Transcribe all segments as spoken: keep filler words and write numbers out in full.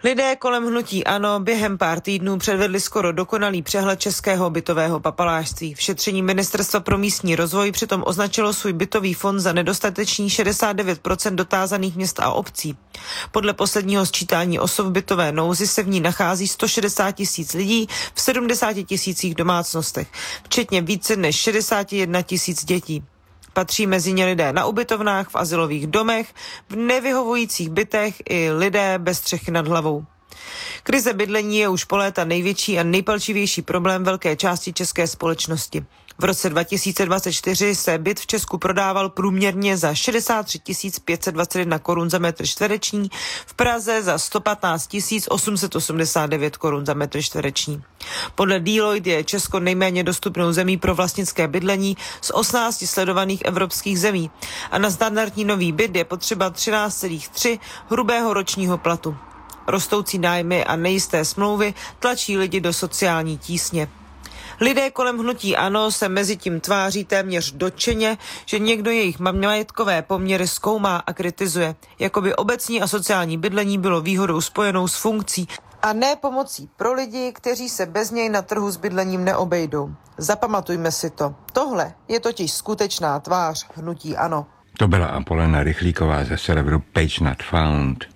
Lidé kolem hnutí ANO během pár týdnů předvedli skoro dokonalý přehled českého bytového papalášství. V šetření Ministerstva pro místní rozvoj přitom označilo svůj bytový fond za nedostatečný šedesát devět procent dotázaných měst a obcí. Podle posledního sčítání osob v bytové nouzi se v ní nachází sto šedesát tisíc lidí v sedmdesáti tisících domácnostech, včetně více než šedesát jedna tisíc dětí. Patří mezi ně lidé na ubytovnách, v azylových domech, v nevyhovujících bytech i lidé bez střechy nad hlavou. Krize bydlení je už po léta největší a nejpalčivější problém velké části české společnosti. V roce dva tisíce dvacet čtyři se byt v Česku prodával průměrně za šedesát tři tisíc pět set dvacet jedna korun za metr čtvereční, v Praze za sto patnáct tisíc osm set osmdesát devět korun za metr čtvereční. Podle Deloitte je Česko nejméně dostupnou zemí pro vlastnické bydlení z osmnácti sledovaných evropských zemí a na standardní nový byt je potřeba třináct celá tři hrubého ročního platu. Rostoucí nájmy a nejisté smlouvy tlačí lidi do sociální tísně. Lidé kolem hnutí ANO se mezi tím tváří téměř dotčeně, že někdo jejich majetkové poměry zkoumá a kritizuje, jako by obecní a sociální bydlení bylo výhodou spojenou s funkcí a ne pomocí pro lidi, kteří se bez něj na trhu s bydlením neobejdou. Zapamatujme si to. Tohle je totiž skutečná tvář hnutí ANO. To byla Apolena Rychlíková ze serveru Page Not Found.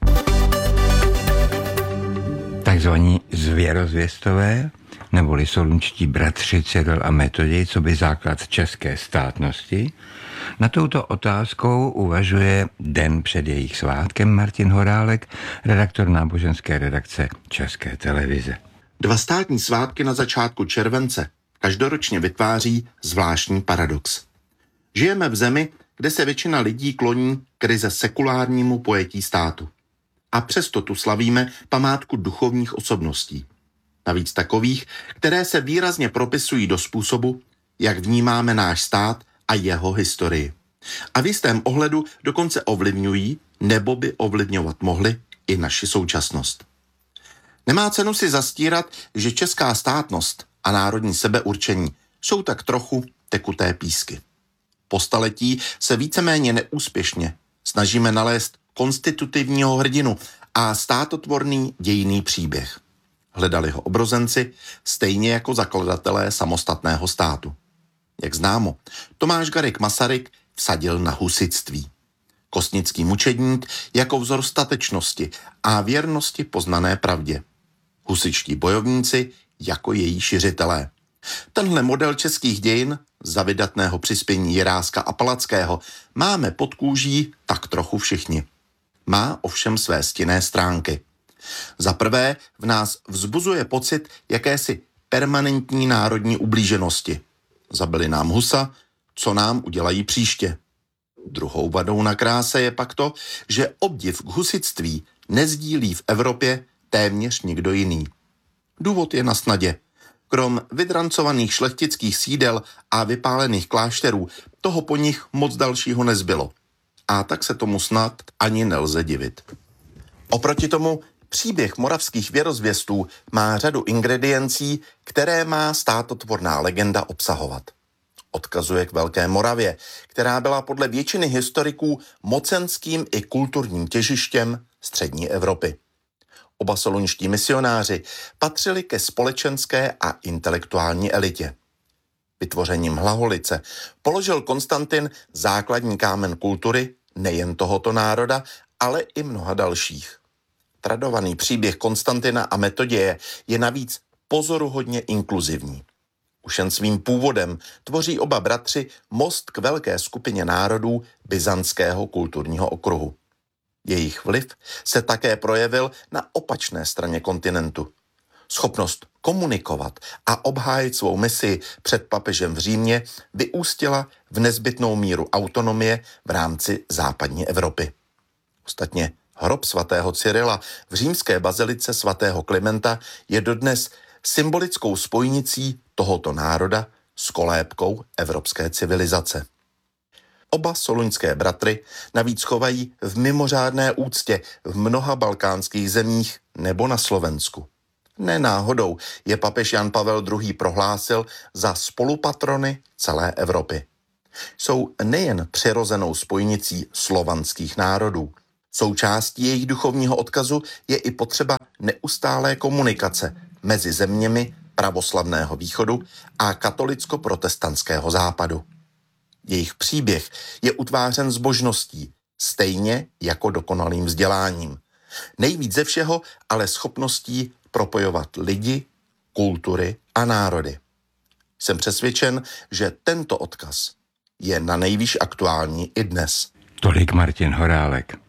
Takzvaní zvěrozvěstové, neboli solunčtí bratři Cyril a Metoděj, co by základ české státnosti. Na touto otázkou uvažuje den před jejich svátkem Martin Horálek, redaktor náboženské redakce České televize. Dva státní svátky na začátku července každoročně vytváří zvláštní paradox. Žijeme v zemi, kde se většina lidí kloní k ryze sekulárnímu pojetí státu. A přesto tu slavíme památku duchovních osobností. Navíc takových, které se výrazně propisují do způsobu, jak vnímáme náš stát a jeho historii. A v jistém ohledu dokonce ovlivňují, nebo by ovlivňovat mohly, i naši současnost. Nemá cenu si zastírat, že česká státnost a národní sebeurčení jsou tak trochu tekuté písky. Po staletí se víceméně neúspěšně snažíme nalézt konstitutivního hrdinu a státotvorný dějinný příběh. Hledali ho obrozenci, stejně jako zakladatelé samostatného státu. Jak známo, Tomáš Garrigue Masaryk vsadil na husitství. Kostnický mučedník jako vzor statečnosti a věrnosti poznané pravdě. Husičtí bojovníci jako její šiřitelé. Tenhle model českých dějin, za vydatného přispění Jiráska a Palackého, máme pod kůží tak trochu všichni. Má ovšem své stinné stránky. Za prvé v nás vzbuzuje pocit jakési permanentní národní ublíženosti. Zabili nám Husa, co nám udělají příště. Druhou vadou na kráse je pak to, že obdiv k husitství nezdílí v Evropě téměř nikdo jiný. Důvod je na snadě. Krom vydrancovaných šlechtických sídel a vypálených klášterů toho po nich moc dalšího nezbylo. A tak se tomu snad ani nelze divit. Oproti tomu příběh moravských věrozvěstů má řadu ingrediencí, které má státotvorná legenda obsahovat. Odkazuje k Velké Moravě, která byla podle většiny historiků mocenským i kulturním těžištěm střední Evropy. Oba solunští misionáři patřili ke společenské a intelektuální elitě. Vytvořením Hlaholice položil Konstantin základní kámen kultury nejen tohoto národa, ale i mnoha dalších. Tradovaný příběh Konstantina a Metoděje je navíc pozoruhodně inkluzivní. Už jen svým původem tvoří oba bratři most k velké skupině národů byzantského kulturního okruhu. Jejich vliv se také projevil na opačné straně kontinentu. Schopnost komunikovat a obhájit svou misi před papežem v Římě vyústila v nezbytnou míru autonomie v rámci západní Evropy. Ostatně hrob svatého Cyrila v římské bazilice svatého Klimenta je dodnes symbolickou spojnicí tohoto národa s kolébkou evropské civilizace. Oba soluňské bratry navíc chovají v mimořádné úctě v mnoha balkánských zemích nebo na Slovensku. Ne náhodou je papež Jan Pavel druhý. Prohlásil za spolupatrony celé Evropy. Jsou nejen přirozenou spojnicí slovanských národů. Součástí jejich duchovního odkazu je i potřeba neustálé komunikace mezi zeměmi pravoslavného východu a katolicko-protestantského západu. Jejich příběh je utvářen zbožností, stejně jako dokonalým vzděláním. Nejvíc ze všeho ale schopností propojovat lidi, kultury a národy. Jsem přesvědčen, že tento odkaz je na nejvýš aktuální i dnes. Tolik Martin Horálek.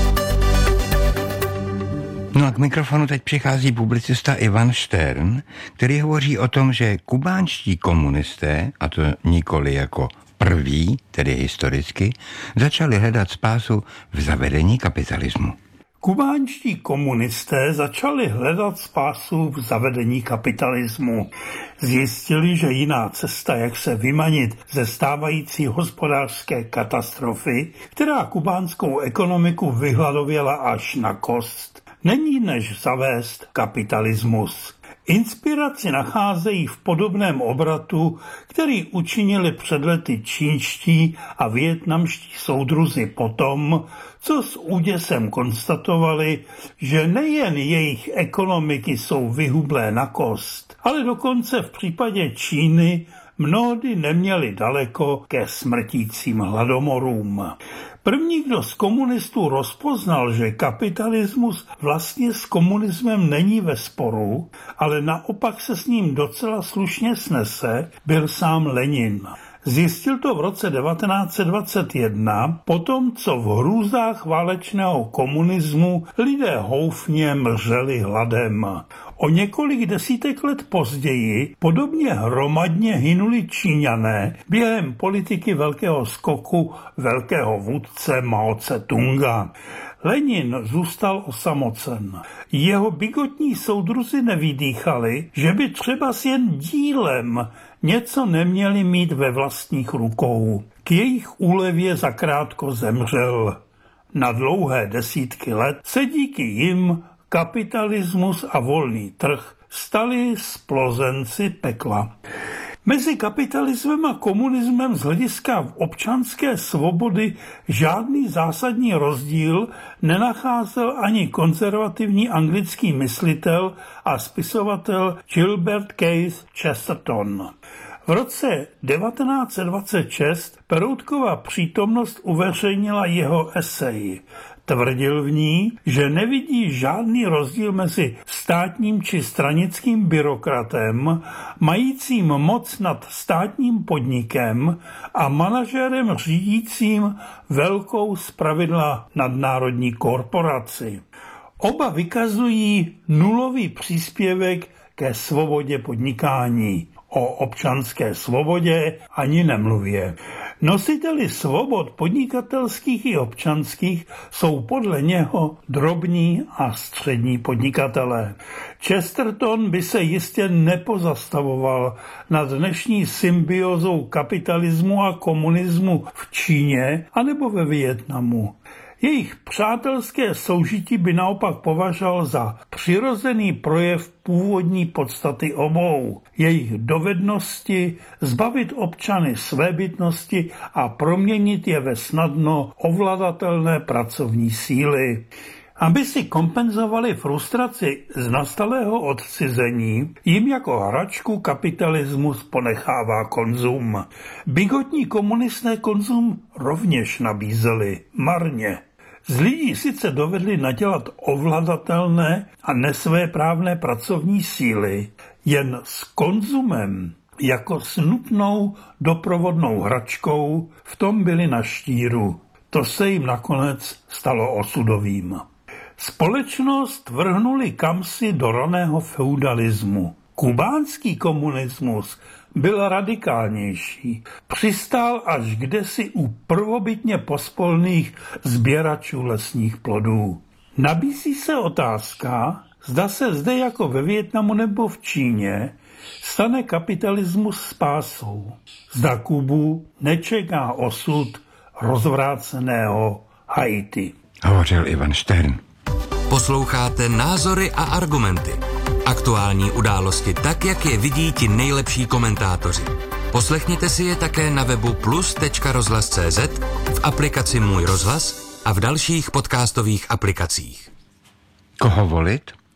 No a k mikrofonu teď přichází publicista Ivan Štern, který hovoří o tom, že kubánští komunisté, a to nikoli jako prví, tedy historicky, začali hledat spásu v zavedení kapitalismu. Kubánští komunisté začali hledat spásu v zavedení kapitalismu. Zjistili, že jiná cesta, jak se vymanit ze stávající hospodářské katastrofy, která kubánskou ekonomiku vyhladověla až na kost, není než zavést kapitalismus. Inspiraci nacházejí v podobném obratu, který učinili před lety čínští a vietnamští soudruzi potom, co s úděsem konstatovali, že nejen jejich ekonomiky jsou vyhublé na kost, ale dokonce v případě Číny mnohdy neměli daleko ke smrtícím hladomorům. První, kdo z komunistů rozpoznal, že kapitalismus vlastně s komunismem není ve sporu, ale naopak se s ním docela slušně snese, byl sám Lenin. Zjistil to v roce devatenáct set dvacet jedna, potom co v hrůzách válečného komunismu lidé houfně mřeli hladem. O několik desítek let později podobně hromadně hynuli Číňané během politiky velkého skoku velkého vůdce Mao Tse-tunga. Lenin zůstal osamocen. Jeho bigotní soudruzi nevydýchali, že by třeba s jen dílem něco neměli mít ve vlastních rukou. K jejich úlevě zakrátko zemřel. Na dlouhé desítky let se díky jim kapitalismus a volný trh stali splozenci pekla. Mezi kapitalismem a komunismem z hlediska občanské svobody žádný zásadní rozdíl nenacházel ani konzervativní anglický myslitel a spisovatel Gilbert Keith Chesterton. V roce devatenáct set dvacet šest Peroutkova přítomnost uveřejnila jeho esej. Tvrdil v ní, že nevidí žádný rozdíl mezi státním či stranickým byrokratem, majícím moc nad státním podnikem a manažérem řídícím velkou zpravidla nadnárodní korporaci. Oba vykazují nulový příspěvek ke svobodě podnikání. O občanské svobodě ani nemluvě. Nositeli svobod podnikatelských i občanských jsou podle něho drobní a střední podnikatelé. Chesterton by se jistě nepozastavoval nad dnešní symbiózou kapitalismu a komunismu v Číně anebo ve Vietnamu. Jejich přátelské soužití by naopak považoval za přirozený projev původní podstaty obou, jejich dovednosti zbavit občany svébytnosti a proměnit je ve snadno ovladatelné pracovní síly. Aby si kompenzovali frustraci z nastalého odcizení, jim jako hračku kapitalismus ponechává konzum. Bigotní komunisté konzum rovněž nabízeli, marně. Z lidí sice dovedli nadělat ovladatelné a nesvéprávné pracovní síly, jen s konzumem jako s nutnou doprovodnou hračkou v tom byli na štíru. To se jim nakonec stalo osudovým. Společnost vrhnuli kamsi do raného feudalismu. Kubánský komunismus byl radikálnější. Přistál až kdesi u prvobytně pospolných sběračů lesních plodů. Nabízí se otázka, zda se zde jako ve Vietnamu nebo v Číně stane kapitalismus spásou. Zda Kubu nečeká osud rozvráceného Haiti. Hovořil Ivan Štern. Posloucháte Názory a argumenty. Aktuální události tak, jak je vidí ti nejlepší komentátoři. Poslechněte si je také na webu plus tečka rozhlas tečka cé zet, v aplikaci Můj rozhlas a v dalších podcastových aplikacích. Koho volit?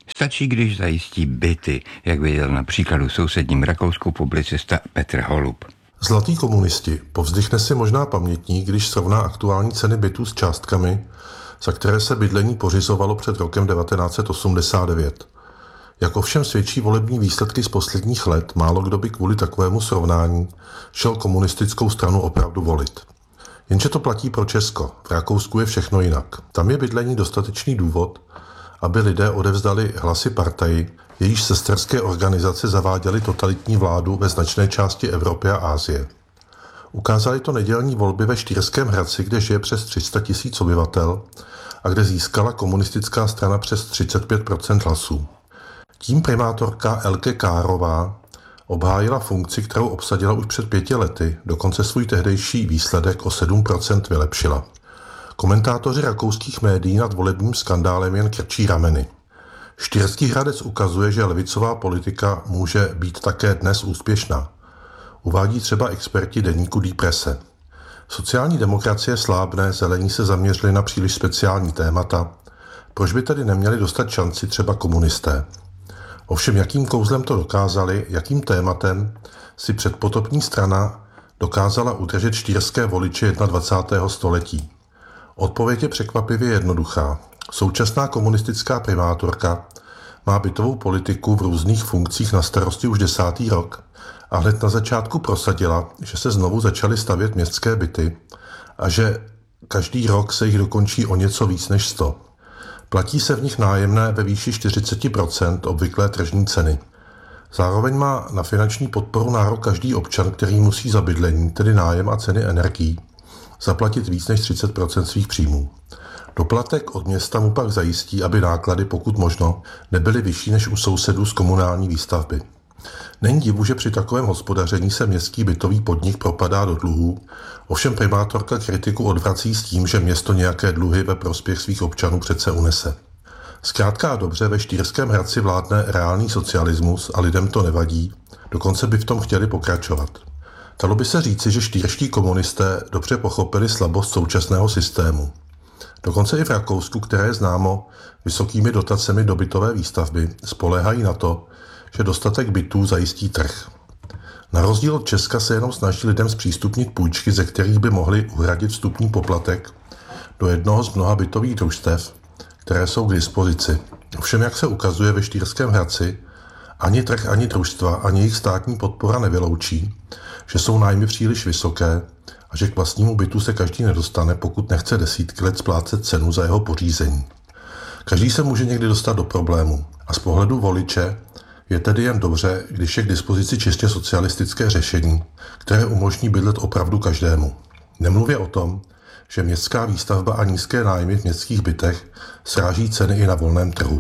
Stačí, když zajistí byty, jak viděl na příkladu v sousedním Rakousku publicista Petr Holub. Zlatý komunisti, povzdychne si možná pamětník, když srovná aktuální ceny bytů s částkami, za které se bydlení pořizovalo před rokem devatenáct set osmdesát devět. Jak ovšem svědčí volební výsledky z posledních let, málo kdo by kvůli takovému srovnání šel komunistickou stranu opravdu volit. Jenže to platí pro Česko. V Rakousku je všechno jinak. Tam je bydlení dostatečný důvod, aby lidé odevzdali hlasy partaji, jejíž sesterské organizace zaváděly totalitní vládu ve značné části Evropy a Asie. Ukázali to nedělní volby ve Štýrském Hradci, kde žije přes tři sta tisíc obyvatel a kde získala komunistická strana přes třicet pět procent hlasů. Tím primátorka Elke Kárová obhájila funkci, kterou obsadila už před pěti lety, dokonce svůj tehdejší výsledek o sedm procent vylepšila. Komentátoři rakouských médií nad volebním skandálem jen krčí rameny. Štýrský Hradec ukazuje, že levicová politika může být také dnes úspěšná. Uvádí třeba experti deníku Die Presse. Sociální demokracie slábne, zelení se zaměřili na příliš speciální témata. Proč by tedy neměli dostat šanci třeba komunisté? Ovšem jakým kouzlem to dokázali, jakým tématem si předpotopní strana dokázala udržet štýrské voliče dvacátého prvního století? Odpověď je překvapivě jednoduchá. Současná komunistická primátorka má bytovou politiku v různých funkcích na starosti už desátý rok a hned na začátku prosadila, že se znovu začaly stavět městské byty a že každý rok se jich dokončí o něco víc než sto. Platí se v nich nájemné ve výši čtyřicet procent obvyklé tržní ceny. Zároveň má na finanční podporu nárok každý občan, který musí za bydlení, tedy nájem a ceny energií, zaplatit víc než třicet procent svých příjmů. Doplatek od města mu pak zajistí, aby náklady, pokud možno, nebyly vyšší než u sousedů z komunální výstavby. Není divu, že při takovém hospodaření se městský bytový podnik propadá do dluhů, ovšem primátorka kritiku odvrací s tím, že město nějaké dluhy ve prospěch svých občanů přece unese. Zkrátka a dobře, ve Štýrském Hradci vládne reálný socialismus a lidem to nevadí, dokonce by v tom chtěli pokračovat. Dalo by se říci, že štýrští komunisté dobře pochopili slabost současného systému. Dokonce i v Rakousku, které je známo vysokými dotacemi do bytové výstavby, spoléhají na to, že dostatek bytů zajistí trh. Na rozdíl od Česka se jenom snaží lidem zpřístupnit půjčky, ze kterých by mohli uhradit vstupní poplatek do jednoho z mnoha bytových družstev, které jsou k dispozici. Ovšem, jak se ukazuje ve Štýrském Hradci, ani trh, ani družstva, ani jejich státní podpora nevyloučí, že jsou nájmy příliš vysoké a že k vlastnímu bytu se každý nedostane, pokud nechce desítky let splácet cenu za jeho pořízení. Každý se může někdy dostat do problému a z pohledu voliče je tedy jen dobře, když je k dispozici čistě socialistické řešení, které umožní bydlet opravdu každému. Nemluvě o tom, že městská výstavba a nízké nájmy v městských bytech sráží ceny i na volném trhu.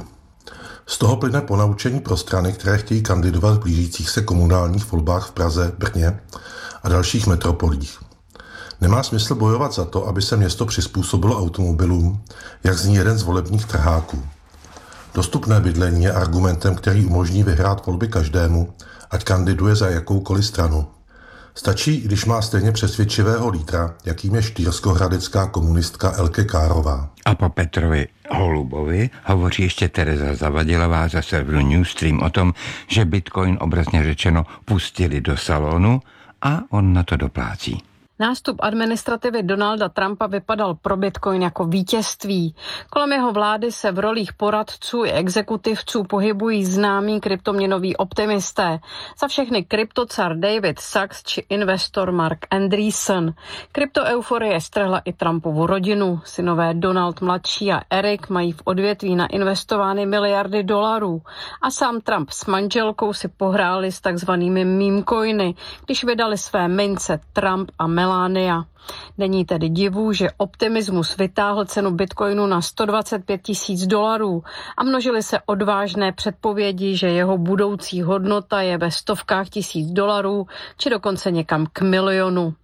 Z toho plyne ponaučení pro strany, které chtějí kandidovat v blížících se komunálních volbách v Praze, Brně a dalších metropolích. Nemá smysl bojovat za to, aby se město přizpůsobilo automobilům, jak zní jeden z volebních trháků. Dostupné bydlení je argumentem, který umožní vyhrát volby každému, ať kandiduje za jakoukoliv stranu. Stačí, když má stejně přesvědčivého lídra, jakým je štýrskohradecká komunistka Elke Kárová. A po Petrovi Holubovi hovoří ještě Tereza Zavadilová za serveru Newstream o tom, že Bitcoin obrazně řečeno pustili do salonu a on na to doplácí. Nástup administrativy Donalda Trumpa vypadal pro Bitcoin jako vítězství. Kolem jeho vlády se v rolích poradců i exekutivců pohybují známí kryptoměnoví optimisté. Za všechny kryptocar David Sachs či investor Mark Andreessen. Kryptoeuforie strhla i Trumpovu rodinu. Synové Donald mladší a Eric mají v odvětví nainvestovány miliardy dolarů. A sám Trump s manželkou si pohráli s takzvanými meme coiny, když vydali své mince Trump a Melania. Není tedy divu, že optimismus vytáhl cenu Bitcoinu na sto dvacet pět tisíc dolarů a množily se odvážné předpovědi, že jeho budoucí hodnota je ve stovkách tisíc dolarů či dokonce někam k milionu.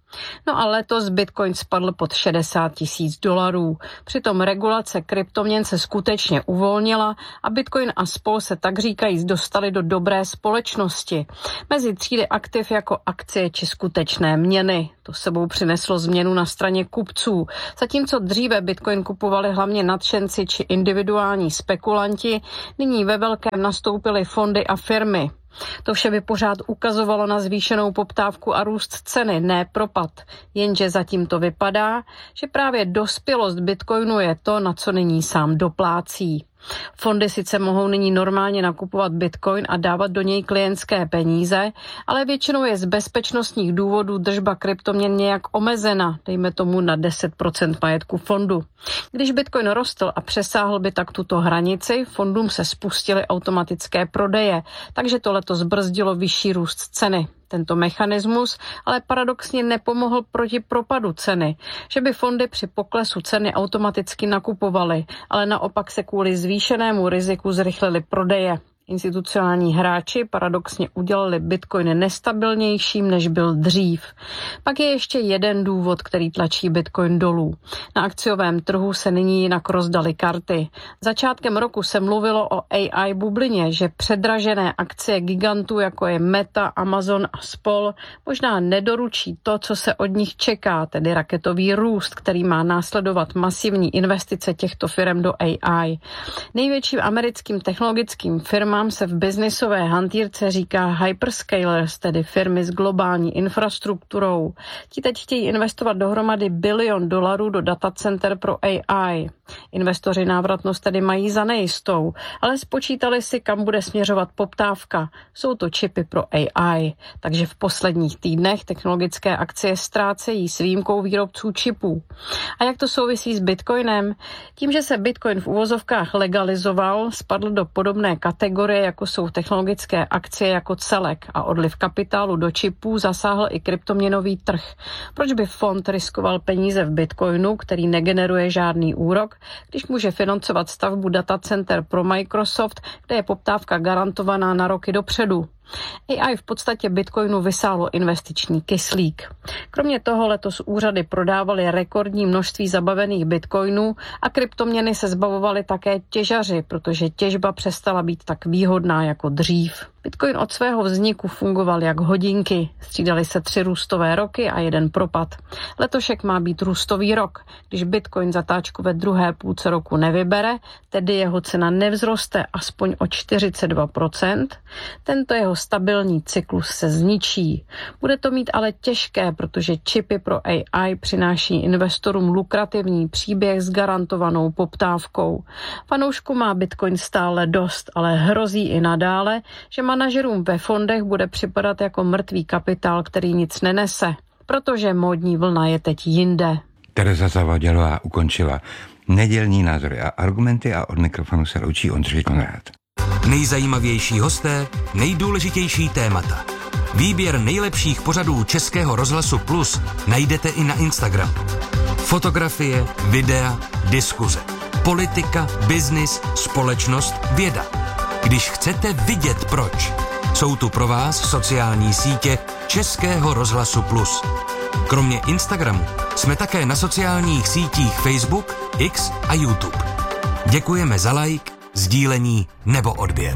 No a letos Bitcoin spadl pod šedesát tisíc dolarů. Přitom regulace kryptoměn se skutečně uvolnila a Bitcoin a spol se tak říkajíc dostali do dobré společnosti. Mezi třídy aktiv jako akcie či skutečné měny. To sebou přineslo změnu na straně kupců. Zatímco dříve Bitcoin kupovali hlavně nadšenci či individuální spekulanti, nyní ve velkém nastoupily fondy a firmy. To vše by pořád ukazovalo na zvýšenou poptávku a růst ceny, ne propad. Jenže zatím to vypadá, že právě dospělost Bitcoinu je to, na co nyní sám doplácí. Fondy sice mohou nyní normálně nakupovat Bitcoin a dávat do něj klientské peníze, ale většinou je z bezpečnostních důvodů držba kryptoměn nějak omezena, dejme tomu na deset procent majetku fondu. Když Bitcoin rostl a přesáhl by tak tuto hranici, fondům se spustily automatické prodeje, takže to letos zbrzdilo vyšší růst ceny. Tento mechanismus ale paradoxně nepomohl proti propadu ceny, že by fondy při poklesu ceny automaticky nakupovaly, ale naopak se kvůli zvýšenému riziku zrychlily prodeje. Institucionální hráči paradoxně udělali Bitcoin nestabilnějším, než byl dřív. Pak je ještě jeden důvod, který tlačí Bitcoin dolů. Na akciovém trhu se nyní jinak rozdaly karty. Začátkem roku se mluvilo o A I bublině, že předražené akcie gigantů, jako je Meta, Amazon a spol, možná nedoručí to, co se od nich čeká, tedy raketový růst, který má následovat masivní investice těchto firm do A I. Největším americkým technologickým firmám se v biznisové hantýrce říká hyperscalers, tedy firmy s globální infrastrukturou. Ti teď chtějí investovat dohromady bilion dolarů do datacenter pro A I. Investoři návratnost tedy mají za nejistou, ale spočítali si, kam bude směřovat poptávka. Jsou to čipy pro A I. Takže v posledních týdnech technologické akcie ztrácejí s výjimkou výrobců čipů. A jak to souvisí s Bitcoinem? Tím, že se Bitcoin v uvozovkách legalizoval, spadl do podobné kategorie, jako jsou technologické akcie jako celek, a odliv kapitálu do čipů zasáhl i kryptoměnový trh. Proč by fond riskoval peníze v Bitcoinu, který negeneruje žádný úrok, když může financovat stavbu datacenter pro Microsoft, kde je poptávka garantovaná na roky dopředu? A I v podstatě Bitcoinu vysálo investiční kyslík. Kromě toho letos úřady prodávaly rekordní množství zabavených bitcoinů a kryptoměny se zbavovaly také těžaři, protože těžba přestala být tak výhodná jako dřív. Bitcoin od svého vzniku fungoval jak hodinky. Střídaly se tři růstové roky a jeden propad. Letošek má být růstový rok. Když Bitcoin zatáčku ve druhé půlce roku nevybere, tedy jeho cena nevzroste aspoň o čtyřicet dva procent, tento jeho stabilní cyklus se zničí. Bude to mít ale těžké, protože čipy pro A I přináší investorům lukrativní příběh s garantovanou poptávkou. Fanoušku má Bitcoin stále dost, ale hrozí i nadále, že manažerům ve fondech bude připadat jako mrtvý kapitál, který nic nenese, protože módní vlna je teď jinde. Tereza Zavadělová ukončila nedělní názory a argumenty a od mikrofonu se loučí Ondřej Konrád. Nejzajímavější hosté, nejdůležitější témata. Výběr nejlepších pořadů Českého rozhlasu Plus najdete i na Instagramu. Fotografie, videa, diskuze. Politika, biznis, společnost, věda. Když chcete vidět proč, jsou tu pro vás sociální sítě Českého rozhlasu Plus. Kromě Instagramu jsme také na sociálních sítích Facebook, X a YouTube. Děkujeme za like, sdílení nebo odběr.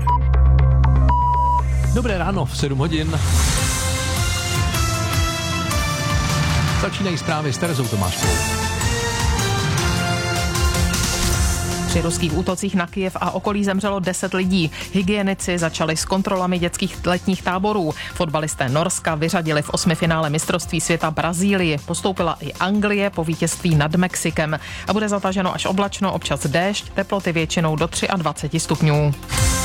Dobré ráno v sedm hodin. Začínají zprávy s Terezou Tomáškovou. Při ruských útocích na Kyjev a okolí zemřelo deset lidí. Hygienici začali s kontrolami dětských letních táborů. Fotbalisté Norska vyřadili v osmifinále mistrovství světa Brazílii. Postoupila i Anglie po vítězství nad Mexikem. A bude zataženo až oblačno, občas déšť, teploty většinou do dvacet tři stupňů.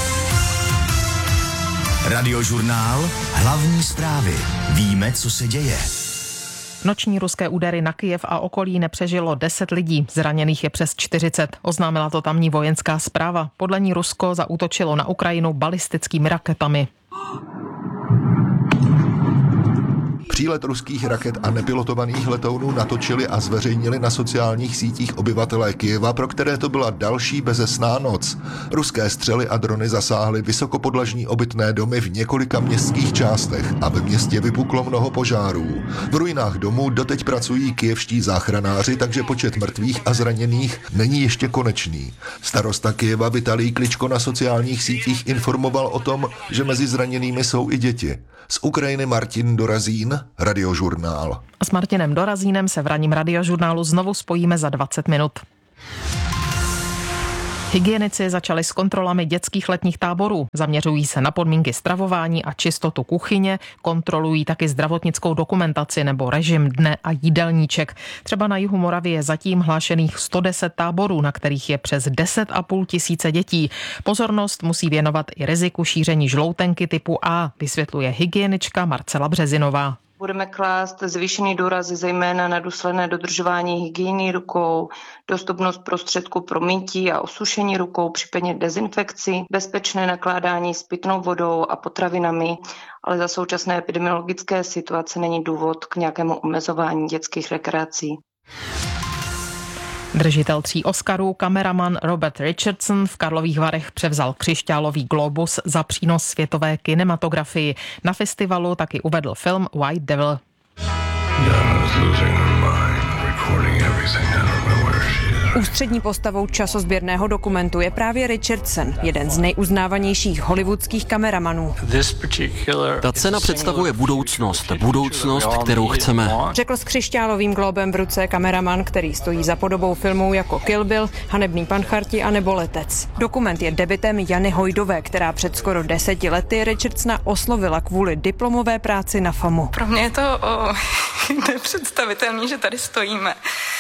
Radiožurnál. Hlavní zprávy. Víme, co se děje. Noční ruské údery na Kyjev a okolí nepřežilo deset lidí, zraněných je přes čtyřicet. Oznámila to tamní vojenská správa. Podle ní Rusko zaútočilo na Ukrajinu balistickými raketami. Přílet ruských raket a nepilotovaných letounů natočili a zveřejnili na sociálních sítích obyvatelé Kyjeva, pro které to byla další bezesná noc. Ruské střely a drony zasáhly vysokopodlažní obytné domy v několika městských částech a ve městě vypuklo mnoho požárů. V ruinách domů doteď pracují kyjevští záchranáři, takže počet mrtvých a zraněných není ještě konečný. Starosta Kyjeva Vitalij Kličko na sociálních sítích informoval o tom, že mezi zraněnými jsou i děti. Z Ukrajiny Martin Dorazín, Radiožurnál. S Martinem Dorazínem se v ranním Radiožurnálu znovu spojíme za dvacet minut. Hygienici začali s kontrolami dětských letních táborů. Zaměřují se na podmínky stravování a čistotu kuchyně, kontrolují taky zdravotnickou dokumentaci nebo režim dne a jídelníček. Třeba na jihu Moravy je zatím hlášených sto deset táborů, na kterých je přes deset a půl tisíce dětí. Pozornost musí věnovat i riziku šíření žloutenky typu A, vysvětluje hygienička Marcela Březinová. Budeme klást zvýšený důraz zejména na důsledné dodržování hygieny rukou, dostupnost prostředků pro mytí a osušení rukou, případně dezinfekci, bezpečné nakládání s pitnou vodou a potravinami, ale za současné epidemiologické situace není důvod k nějakému omezování dětských rekreací. Držitel tří Oscarů, kameraman Robert Richardson v Karlových Varech převzal křišťálový globus za přínos světové kinematografii. Na festivalu taky uvedl film White Devil. Ústřední postavou časozběrného dokumentu je právě Richardson, jeden z nejuznávanějších hollywoodských kameramanů. Ta cena představuje budoucnost, budoucnost, kterou chceme. Řekl s křišťálovým glóbem v ruce kameraman, který stojí za podobou filmů jako Kill Bill, Hanebný pancharti a nebo Letec. Dokument je debutem Jany Hojdové, která před skoro deseti lety Richardsona oslovila kvůli diplomové práci na FAMu. Pro mě je to o, nepředstavitelné, že tady stojíme.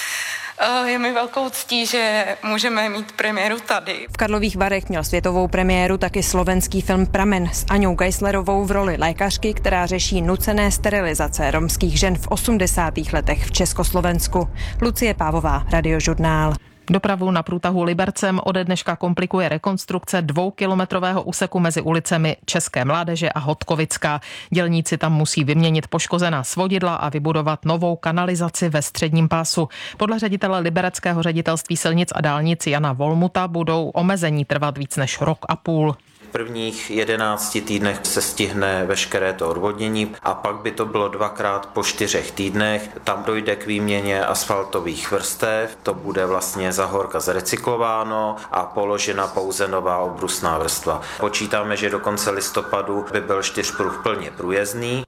Je mi velkou ctí, že můžeme mít premiéru tady. V Karlových Varech měl světovou premiéru taky slovenský film Pramen s Aňou Geislerovou v roli lékařky, která řeší nucené sterilizace romských žen v osmdesátých letech v Československu. Lucie Pávová, Radiožurnál. Dopravu na průtahu Libercem ode dneška komplikuje rekonstrukce dvoukilometrového úseku mezi ulicemi České Mládeže a Hodkovická. Dělníci tam musí vyměnit poškozená svodidla a vybudovat novou kanalizaci ve středním pásu. Podle ředitele Libereckého ředitelství silnic a dálnic Jana Volmuta budou omezení trvat víc než rok a půl. V prvních jedenácti týdnech se stihne veškeré to odvodnění a pak by to bylo dvakrát po čtyřech týdnech. Tam dojde k výměně asfaltových vrstev, to bude vlastně za horka zrecyklováno a položena pouze nová obrusná vrstva. Počítáme, že do konce listopadu by byl čtyřpruh plně průjezdný.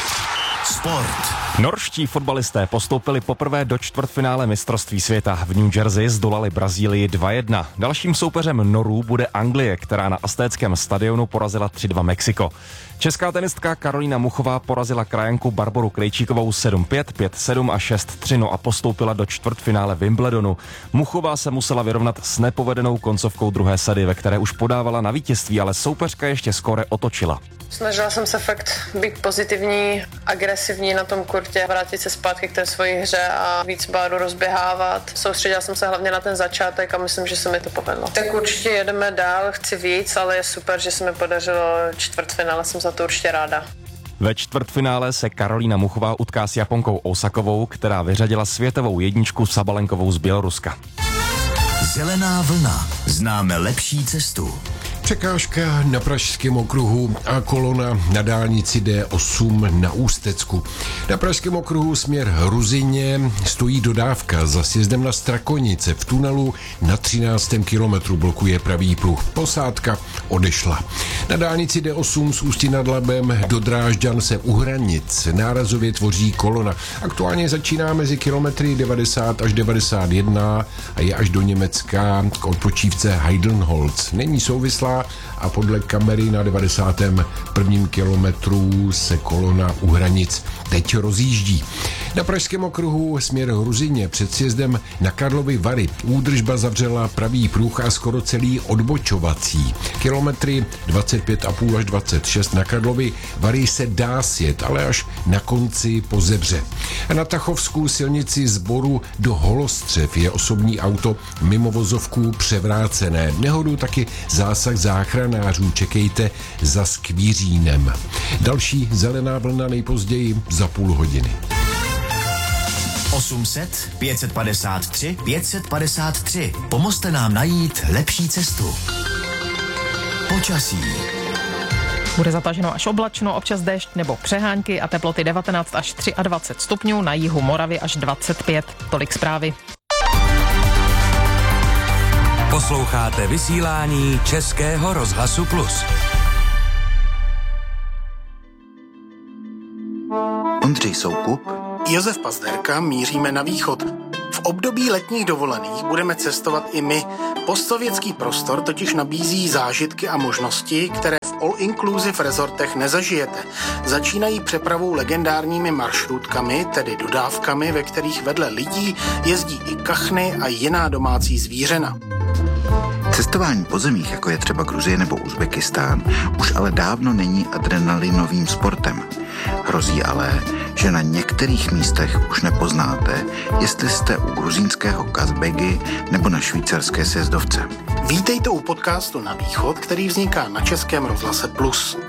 Sport. Norští fotbalisté postoupili poprvé do čtvrtfinále mistrovství světa. V New Jersey zdolali Brazílii dva jedna. Dalším soupeřem Norů bude Anglie, která na Aztéckém stadionu porazila tři dva Mexiko. Česká tenistka Karolína Muchová porazila krajanku Barboru Krejčíkovou sedm pět, pět sedm a šest tři a postoupila do čtvrtfinále Wimbledonu. Muchová se musela vyrovnat s nepovedenou koncovkou druhé sady, ve které už podávala na vítězství, ale soupeřka ještě skóre otočila. Snažila jsem se fakt být pozitivní, agresivní na tom kurtě, vrátit se zpátky k té svojí hře a víc báru rozběhávat. Soustředila jsem se hlavně na ten začátek a myslím, že se mi to povedlo. Tak určitě jedeme dál, chci víc, ale je super, že se mi podařilo čtvrtfinále, jsem za to určitě ráda. Ve čtvrtfinále se Karolína Muchová utká s Japonkou Osakovou, která vyřadila světovou jedničku Sabalenkovou z Běloruska. Zelená vlna. Známe lepší cestu. Překážka na Pražském okruhu a kolona na dálnici D osm na Ústecku. Na Pražském okruhu směr Hruzině stojí dodávka za sjezdem na Strakonice. V tunelu na třináctém kilometru blokuje pravý pruh. Posádka odešla. Na dálnici D osm z Ústí nad Labem do Drážďan se u hranic nárazově tvoří kolona. Aktuálně začíná mezi kilometry devadesát až devadesát jedna a je až do Německa k odpočívce Heidenholz. Není souvislá a podle kamery na devadesátém prvním kilometru se kolona u hranic teď rozjíždí. Na pražském okruhu směr Ruzyně před sjezdem na Karlovy Vary údržba zavřela pravý pruh a skoro celý odbočovací. Kilometry dvacet pět a půl až dvacet šest na Karlovy Vary se dá sjet, ale až na konci po Zebře. A na Tachovskou silnici z Boru do Holostřev je osobní auto mimo vozovku převrácené. Nehodu taky zásah záchranářů čekejte za Skvířínem. Další zelená vlna nejpozději za půl hodiny. osm set, pět set padesát tři, pět set padesát tři. Pomozte nám najít lepší cestu. Počasí. Bude zataženo až oblačno, občas déšť nebo přehánky a teploty devatenáct až dvacet tři stupňů, na jihu Moravy až dvacet pět. Tolik zprávy. Posloucháte vysílání Českého rozhlasu Plus. Ondřej Soukup, Josef Pazderka, míříme na východ. V období letních dovolených budeme cestovat i my. Postsovětský prostor totiž nabízí zážitky a možnosti, které v all-inclusive rezortech nezažijete. Začínají přepravou legendárními maršrutkami, tedy dodávkami, ve kterých vedle lidí jezdí i kachny a jiná domácí zvířena. Cestování po zemích, jako je třeba Gruzie nebo Uzbekistán, už ale dávno není adrenalinovým sportem. Hrozí ale, že na některých místech už nepoznáte, jestli jste u gruzínského Kazbegy nebo na švýcarské sjezdovce. Vítejte u podcastu Na východ, který vzniká na Českém rozhlase Plus.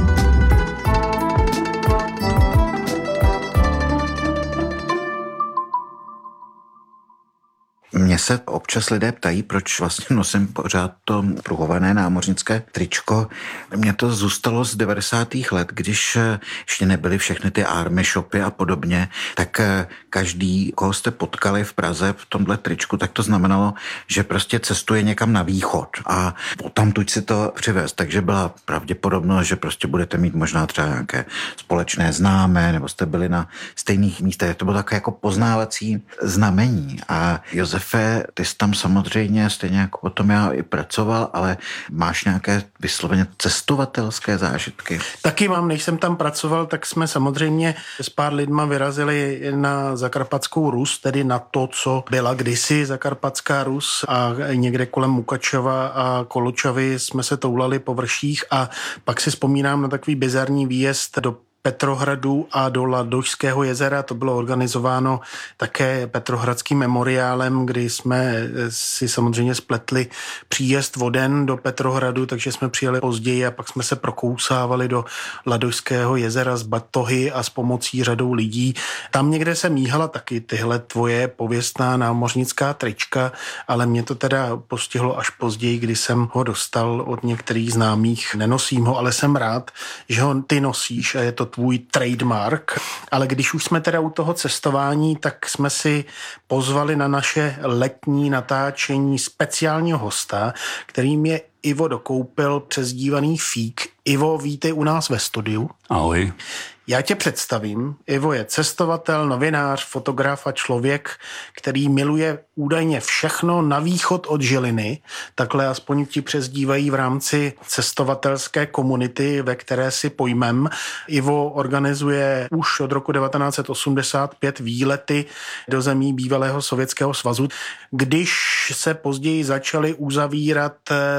Mně se občas lidé ptají, proč vlastně nosím pořád to pruhované námořnické tričko. Mně to zůstalo z devadesátých let, když ještě nebyly všechny ty army shopy a podobně, tak každý, koho jste potkali v Praze v tomhle tričku, tak to znamenalo, že prostě cestuje někam na východ a tamtud si to přivez. Takže byla pravděpodobnost, že prostě budete mít možná třeba nějaké společné známé, nebo jste byli na stejných místech. To bylo takové jako poznávací znamení. A Josef, ty jsi tam samozřejmě, stejně jako potom já i pracoval, ale máš nějaké vysloveně cestovatelské zážitky? Taky mám, než jsem tam pracoval, tak jsme samozřejmě s pár lidma vyrazili na Zakarpatskou Rus, tedy na to, co byla kdysi Zakarpatská Rus, a někde kolem Mukačova a Koločavy jsme se toulali po vrších a pak si vzpomínám na takový bizarní výjezd do Petrohradu a do Ladožského jezera. To bylo organizováno také Petrohradským memoriálem, kdy jsme si samozřejmě spletli příjezd voden do Petrohradu, takže jsme přijeli později a pak jsme se prokousávali do Ladožského jezera z batohy a s pomocí řadou lidí. Tam někde se míhala taky tyhle tvoje pověstná námořnická trička, ale mě to teda postihlo až později, kdy jsem ho dostal od některých známých. Nenosím ho, ale jsem rád, že ho ty nosíš a je to tvůj trademark, ale když už jsme teda u toho cestování, tak jsme si pozvali na naše letní natáčení speciálního hosta, kterým je Ivo Dokoupil, přezdívaný Fík. Ivo, vítej u nás ve studiu. Ahoj. Já tě představím. Ivo je cestovatel, novinář, fotograf a člověk, který miluje údajně všechno na východ od Žiliny. Takhle aspoň ti přezdívají v rámci cestovatelské komunity, ve které si pojmem. Ivo organizuje už od roku devatenáct osmdesát pět výlety do zemí bývalého Sovětského svazu. Když se později začaly uzavírat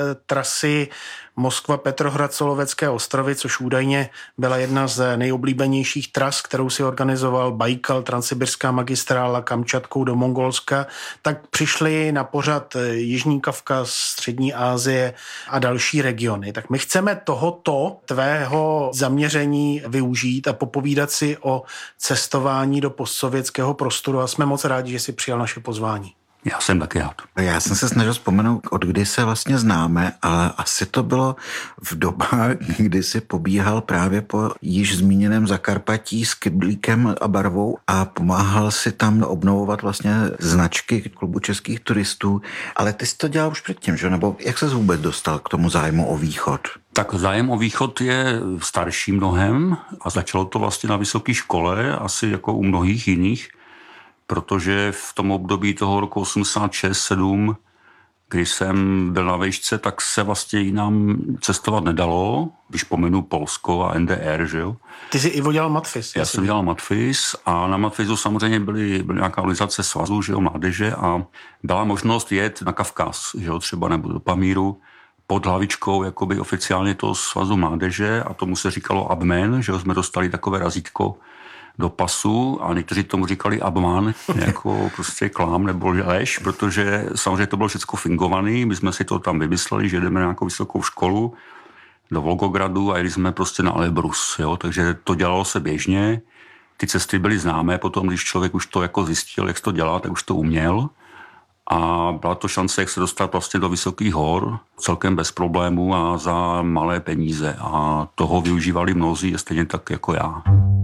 trasy Moskva, Petrohrad, Solovecké ostrovy, což údajně byla jedna z nejoblíbenějších tras, kterou si organizoval Bajkal, Transsibirská magistrála Kamčatkou do Mongolska, tak přišli na pořad Jižní Kavkaz, Střední Asie a další regiony. Tak my chceme tohoto tvého zaměření využít a popovídat si o cestování do postsovětského prostoru a jsme moc rádi, že jsi přijal naše pozvání. Já jsem taky rád. Já jsem se snažil vzpomenout, od kdy se vlastně známe, ale asi to bylo v dobách, kdy si pobíhal právě po již zmíněném Zakarpatí s kyblíkem a barvou a pomáhal si tam obnovovat vlastně značky klubu českých turistů. Ale ty jsi to dělal už předtím, že? Nebo jak ses vůbec dostal k tomu zájmu o východ? Tak zájem o východ je starší mnohem a začalo to vlastně na vysoké škole, asi jako u mnohých jiných, protože v tom období toho roku osmdesát šest sedm Když jsem byl na vejšce, tak se vlastně jinam cestovat nedalo, když pominu Polsko a N D R, že jo. Ty jsi Ivo dělal matfis. Já jsem dělal matfis a na matfisu samozřejmě byly, byly nějaká organizace svazu, že jo, mládeže a byla možnost jet na Kavkaz, že jo, třeba nebo do Pamíru pod hlavičkou jakoby oficiálně toho svazu mládeže a tomu se říkalo Abmen, že jo, jsme dostali takové razítko do pasu a někteří tomu říkali Abman, jako prostě klám nebo lež, protože samozřejmě to bylo všechno fingovaný, my jsme si to tam vymysleli, že jdeme na nějakou vysokou školu do Volgogradu a jeli jsme prostě na Elbrus, jo, takže to dělalo se běžně, ty cesty byly známé, potom když člověk už to jako zjistil, jak se to dělá, tak už to uměl a byla to šance, jak se dostat vlastně do vysokých hor, celkem bez problémů a za malé peníze a toho využívali mnozí, stejně tak jako já.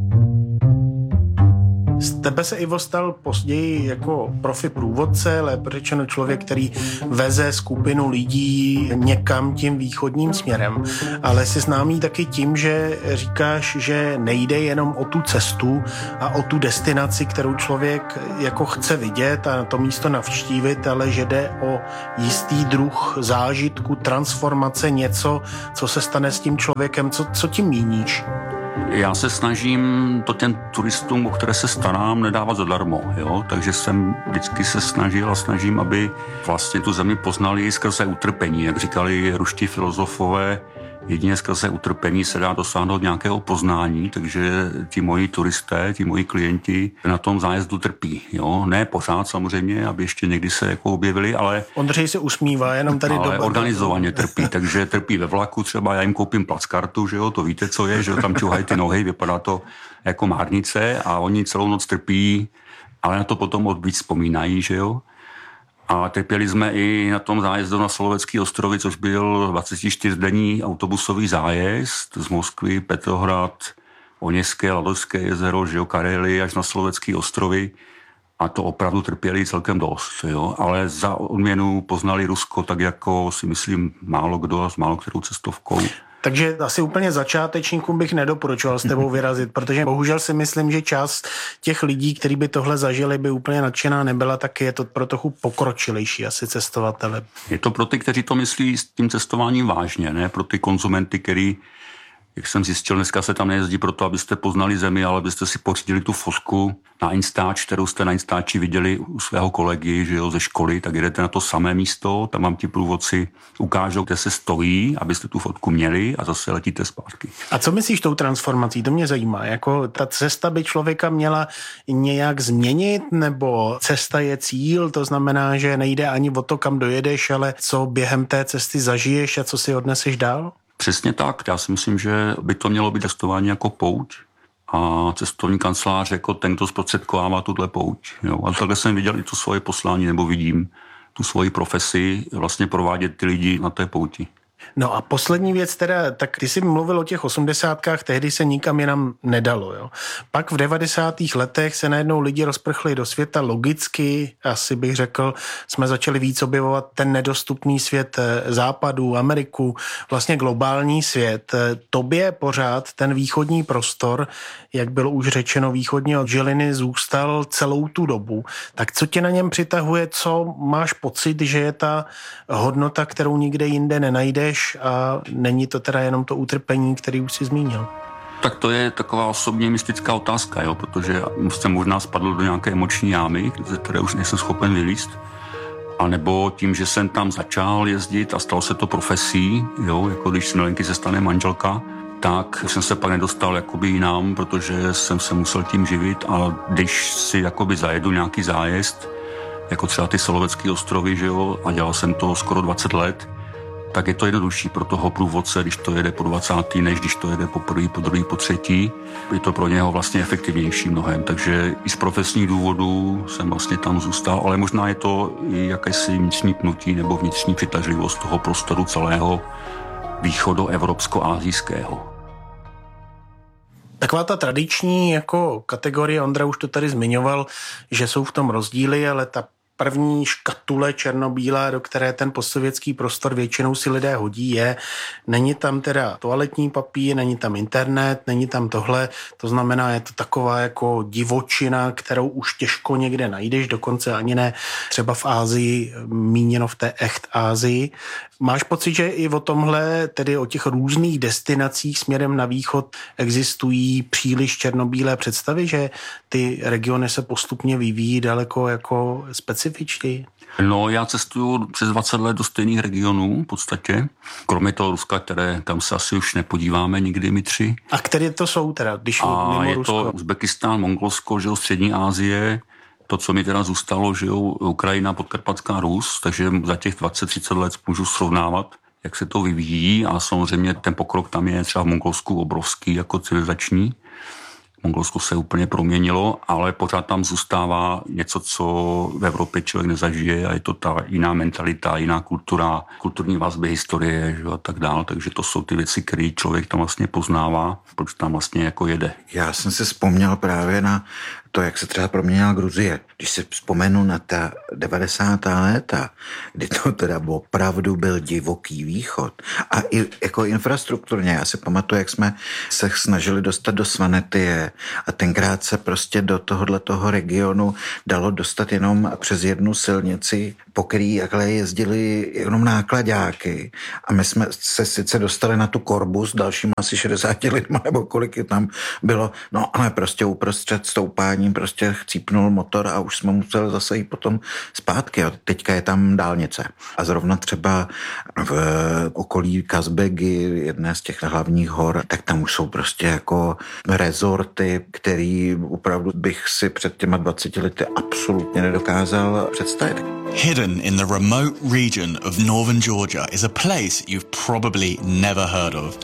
Z tebe se Ivo stal později jako profi průvodce, lépe řečeno člověk, který veze skupinu lidí někam tím východním směrem, ale jsi známý taky tím, že říkáš, že nejde jenom o tu cestu a o tu destinaci, kterou člověk jako chce vidět a to místo navštívit, ale že jde o jistý druh zážitku, transformace, něco, co se stane s tím člověkem. Co, co tím míníš? Já se snažím to těm turistům, o které se starám, nedávat zadarmo, jo? Takže jsem vždycky se snažil a snažím, aby vlastně tu zemi poznali skrze utrpení. Jak říkali ruští filozofové, jedině skrze utrpení se dá dosáhnout nějakého poznání, takže ti moji turisté, ti moji klienti na tom zájezdu trpí. Jo? Ne pořád samozřejmě, aby ještě někdy se jako objevili, ale... Ondřej se usmívá, jenom tady ale doba. organizovaně trpí, takže trpí ve vlaku, třeba já jim koupím plackartu, že jo, to víte, co je, že jo, tam čuhají ty nohy, vypadá to jako márnice a oni celou noc trpí, ale na to potom odvíc vzpomínají, že jo. A trpěli jsme i na tom zájezdu na Solovecký ostrovy, což byl dvacetičtyřdenní autobusový zájezd z Moskvy, Petrohrad, Oněžské, Ladovské jezero, že jo, Karely až na Solovecký ostrovy. A to opravdu trpěli celkem dost, jo. Ale za odměnu poznali Rusko tak jako si myslím málo kdo a s málo kterou cestovkou. Takže asi úplně začátečníkům bych nedoporučoval s tebou vyrazit, protože bohužel si myslím, že část těch lidí, kteří by tohle zažili, by úplně nadšená nebyla, tak je to pro trochu pokročilejší asi cestovatele. Je to pro ty, kteří to myslí s tím cestováním vážně, ne pro ty konzumenty, který, jak jsem zjistil, dneska se tam nejezdí proto, abyste poznali zemi, ale abyste si pořídili tu fotku na Instač, kterou jste na Instači viděli u svého kolegy, že jo, ze školy, tak jdete na to samé místo, tam vám ti průvodci ukážou, kde se stojí, abyste tu fotku měli a zase letíte zpátky. A co myslíš tou transformací? To mě zajímá. Jako ta cesta by člověka měla nějak změnit, nebo cesta je cíl, to znamená, že nejde ani o to, kam dojedeš, ale co během té cesty zažiješ a co si odneseš dál? Přesně tak. Já si myslím, že by to mělo být cestování jako pouť a cestovní kancelář jako ten, kdo zprostředkovává tuhle pouť. Jo. A takhle jsem viděl i to svoje poslání, nebo vidím tu svoji profesi vlastně provádět ty lidi na té pouti. No a poslední věc teda, tak ty jsi mluvil o těch osmdesátkách, tehdy se nikam jinam nedalo, jo. Pak v devadesátých letech se najednou lidi rozprchli do světa logicky, asi bych řekl, jsme začali víc objevovat ten nedostupný svět západu, Ameriku, vlastně globální svět. Tobě pořád ten východní prostor, jak bylo už řečeno, východně od Žiliny zůstal celou tu dobu. Tak co tě na něm přitahuje, co máš pocit, že je ta hodnota, kterou nikde jinde nenajdeš, a není to teda jenom to utrpení, který už si zmínil? Tak to je taková osobně mystická otázka, jo, protože jsem možná spadl do nějaké emoční jámy, ze které už nejsem schopen vylízt. A nebo tím, že jsem tam začal jezdit a stalo se to profesí, jo, jako když z milenky se stane manželka, tak jsem se pak nedostal jakoby jinam, protože jsem se musel tím živit a když si jakoby zajedu nějaký zájezd, jako třeba ty Solovecké ostrovy, že jo, a dělal jsem to skoro dvacet let, tak je to jednodušší pro toho průvodce, když to jede po dvacátý, než když to jede po první, po druhý, po třetí. Je to pro něho vlastně efektivnější mnohem, takže i z profesních důvodů jsem vlastně tam zůstal, ale možná je to i jakési vnitřní pnutí nebo vnitřní přitažlivost toho prostoru celého východoevropsko-asijského. Taková ta tradiční jako kategorie, Ondra už to tady zmiňoval, že jsou v tom rozdíly, ale ta první škatule černobílá, do které ten postsovětský prostor většinou si lidé hodí, je, není tam teda toaletní papír, není tam internet, není tam tohle, to znamená, je to taková jako divočina, kterou už těžko někde najdeš, dokonce ani ne třeba v Ázii, míněno v té echt Ázii. Máš pocit, že i o tomhle, tedy o těch různých destinacích směrem na východ existují příliš černobílé představy, že ty regiony se postupně vyvíjí daleko jako specifičtěji? No, já cestuju přes dvacet let do stejných regionů v podstatě, kromě toho Ruska, které tam se asi už nepodíváme nikdy my tři. A které to jsou teda, když a mimo je Rusko? to Uzbekistán, Mongolsko, že jo, Střední Asie, to, co mi teda zůstalo, že jo, Ukrajina, Podkarpatská Rus, takže za těch dvacet třicet let můžu srovnávat, jak se to vyvíjí a samozřejmě ten pokrok tam je třeba v Mongolsku obrovský jako civilizační. Mongolsko se úplně proměnilo, ale pořád tam zůstává něco, co v Evropě člověk nezažije a je to ta jiná mentalita, jiná kultura, kulturní vazby, historie, že, a tak dále. Takže to jsou ty věci, které člověk tam vlastně poznává, proč tam vlastně jako jede. Já jsem si vzpomněl právě na to, jak se třeba proměnila Gruzie. Když si vzpomenu na ta devadesátá léta, kdy to teda opravdu byl divoký východ. A i jako infrastrukturně, já si pamatuju, jak jsme se snažili dostat do Svanetie a tenkrát se prostě do tohohle toho regionu dalo dostat jenom přes jednu silnici, po který jakhle jezdili jenom nákladáky. A my jsme se sice dostali na tu korbu s dalšíma asi šedesáti lidma, nebo kolik je tam bylo, no ale prostě uprostřed stoupání prostě chcípnul motor a už jsme museli zase jít potom zpátky. Jo. Teďka je tam dálnice. A zrovna třeba v okolí Kazbegy, jedné z těch hlavních hor, tak tam už jsou prostě jako rezorty, který opravdu bych si před těma dvaceti lety absolutně nedokázal představit. Hidden in the remote region of northern Georgia is a place you've probably never heard of.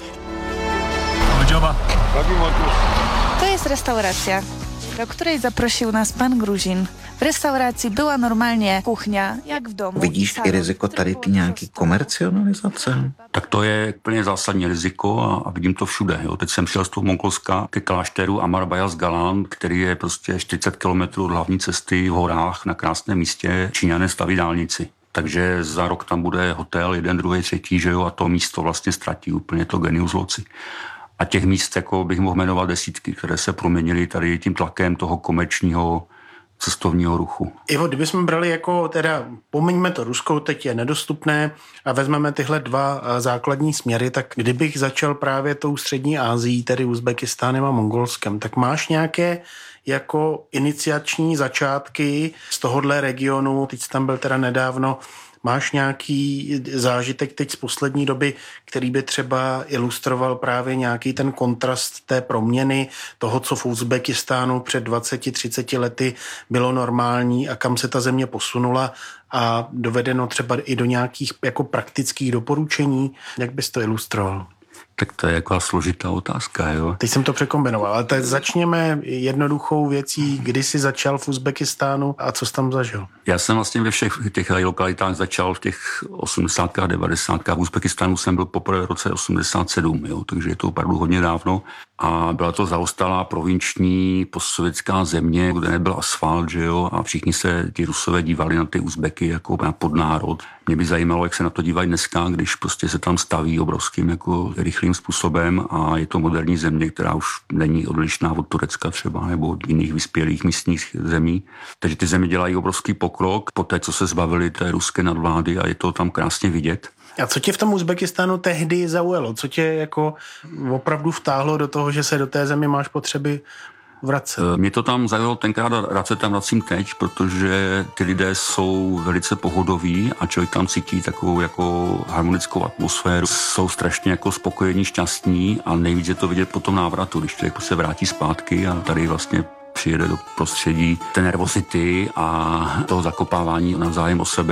To jest restauracja, do której zaprosił nas pan Gruzin. V restauraci byla normálně kuchňa, jak v domu. Vidíš i riziko tady ty nějaký komercionalizace? Tak to je úplně zásadní riziko a, a vidím to všude. Jo. Teď jsem šel z toho Mongolska ke klášteru Amar Bayaz Galan, který je prostě čtyřicet kilometrů od hlavní cesty v horách na krásném místě. Číňané staví dálnici. Takže za rok tam bude hotel, jeden, druhý, třetí, že jo, a to místo vlastně ztratí úplně to genius loci. A těch míst jako bych mohl jmenovat desítky, které se proměnily tady tím tlakem toho komerčního cestovního ruchu. Ivo, kdybychom brali jako teda, pomeňme to Rusko, teď je nedostupné a vezmeme tyhle dva základní směry, tak kdybych začal právě tou střední Asií, tedy Uzbekistánem a Mongolskem, tak máš nějaké jako iniciační začátky z tohohle regionu, teď jsi tam byl teda nedávno, máš nějaký zážitek teď z poslední doby, který by třeba ilustroval právě nějaký ten kontrast té proměny toho, co v Uzbekistánu před dvaceti třiceti lety bylo normální a kam se ta země posunula a dovedeno třeba i do nějakých jako praktických doporučení? Jak bys to ilustroval? Tak to je jako složitá otázka, jo. Teď jsem to překombinoval, ale teď začněme jednoduchou věcí, kdy jsi začal v Uzbekistánu a co jsi tam zažil? Já jsem vlastně ve všech těch lokalitách začal v těch osmdesátkách, devadesátkách. V Uzbekistánu jsem byl poprvé v roce osmdesát sedm, jo, takže je to opravdu hodně dávno. A byla to zaostalá provinční postsovětská země, kde nebyl asfalt, že jo, a všichni se ti Rusové dívali na ty Uzbeky jako na podnárod. Mě by zajímalo, jak se na to dívají dneska, když prostě se tam staví obrovským jako rychlým způsobem a je to moderní země, která už není odlišná od Turecka třeba nebo od jiných vyspělých místních zemí. Takže ty země dělají obrovský pokrok po té, co se zbavili té ruské nadvlády a je to tam krásně vidět. A co tě v tom Uzbekistánu tehdy zaujalo? Co tě jako opravdu vtáhlo do toho, že se do té země máš potřeby vracet? Mě to tam zaujalo tenkrát a rád se tam vracím teď, protože ty lidé jsou velice pohodoví a člověk tam cítí takovou jako harmonickou atmosféru. Jsou strašně jako spokojení, šťastní a nejvíc je to vidět po tom návratu, když člověk se vrátí zpátky a tady vlastně přijede do prostředí té nervosity a toho zakopávání navzájem o sebe a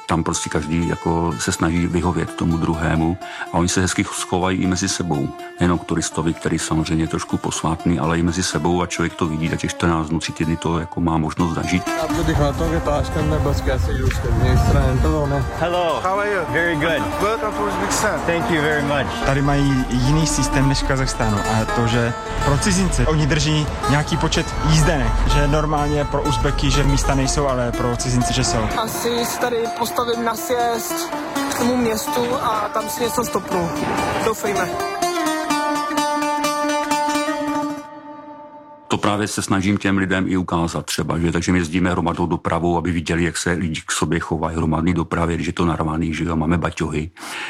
tam prostě každý jako se snaží vyhovět tomu druhému a oni se hezky schovají i mezi sebou. Nejenom k turistovi, který samozřejmě je trošku posvátný, ale i mezi sebou a člověk to vidí, a těch čtrnáct dnů, tři týdny to jako má možnost zažít. Hello. How are you? Very good. Welcome to Uzbekistan. Thank you very much. Tady mají jiný systém než v Kazachstánu a to, že pro cizince oni drží nějaký počet jízdenek, že normálně pro Uzbeky, že místa nejsou, ale pro cizince, že jsou. Asi si tady postavím na sjezd k tomu městu a tam si něco stopnu. Doufejme. To právě se snažím těm lidem i ukázat třeba, že takže my jezdíme hromadnou dopravou, aby viděli, jak se lidi k sobě chovají hromadný dopravě, když je to narvaný, že jo, máme baťohy.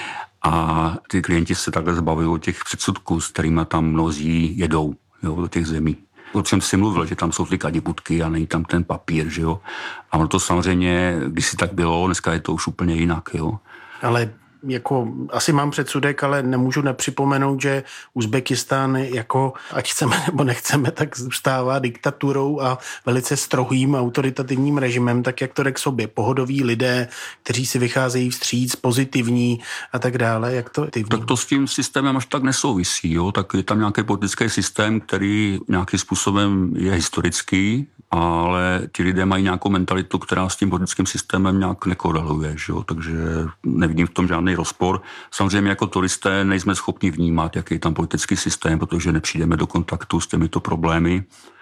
A ty klienti se takhle zbavují těch předsudků, s kterými tam mnozí jedou, jo, do těch zemí. O čem si mluvil, že tam jsou ty kadibutky a není tam ten papír, že jo. A ono to samozřejmě, když si tak bylo, dneska je to už úplně jinak, jo. Ale jako asi mám předsudek, ale nemůžu nepřipomenout, že Uzbekistán jako, ať chceme nebo nechceme, tak zůstává diktaturou a velice strohým autoritativním režimem, tak jak to jde k sobě. Pohodoví lidé, kteří si vycházejí vstříc, pozitivní a tak dále. Jak to ty Tak to s tím systémem až tak nesouvisí, jo. Tak je tam nějaký politický systém, který nějakým způsobem je historický, ale ti lidé mají nějakou mentalitu, která s tím politickým systémem nějak nekoreluje, že jo? Takže nevidím v tom žádný rozpor. Samozřejmě jako turisté nejsme schopni vnímat, jaký je tam politický systém, protože nepřijdeme do kontaktu s těmito problémy.